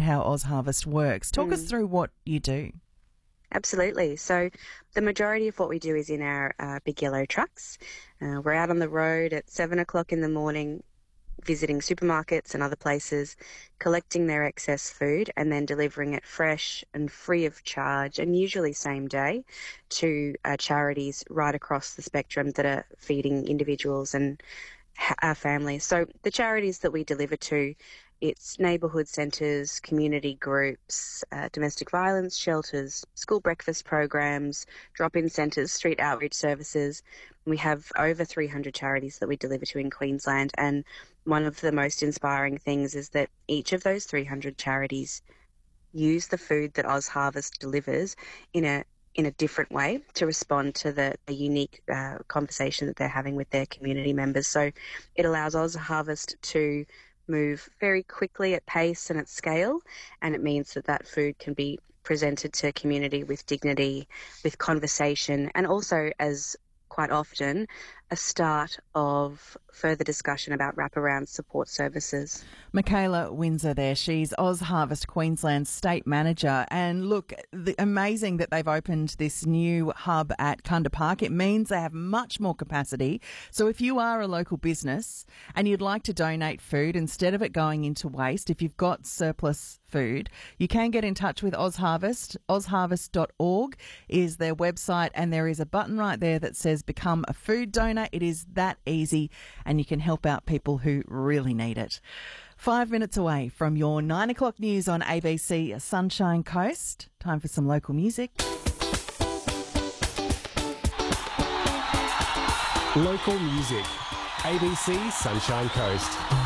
how Oz Harvest works. Talk us through what you do. Absolutely. So the majority of what we do is in our big yellow trucks. We're out on the road at 7 o'clock in the morning, visiting supermarkets and other places, collecting their excess food and then delivering it fresh and free of charge, and usually same day, to charities right across the spectrum that are feeding individuals and our families. So the charities that we deliver to, it's neighbourhood centres, community groups, domestic violence shelters, school breakfast programs, drop-in centres, street outreach services. We have over 300 charities that we deliver to in Queensland, and one of the most inspiring things is that each of those 300 charities use the food that Oz Harvest delivers in a different way to respond to the unique conversation that they're having with their community members. So it allows Oz Harvest to move very quickly at pace and at scale, and it means that that food can be presented to community with dignity, with conversation, and also, as quite often, a start of further discussion about wraparound support services. Michaela Windsor there. She's Oz Harvest Queensland's State Manager. And look, amazing that they've opened this new hub at Kunda Park. It means they have much more capacity. So if you are a local business and you'd like to donate food, instead of it going into waste, if you've got surplus food, you can get in touch with Oz Harvest. ozharvest.org is their website, and there is a button right there that says Become a Food Donor. It is that easy, and you can help out people who really need it. 5 minutes away from your 9 o'clock news on ABC Sunshine Coast. Time for some local music. Local music. ABC Sunshine Coast.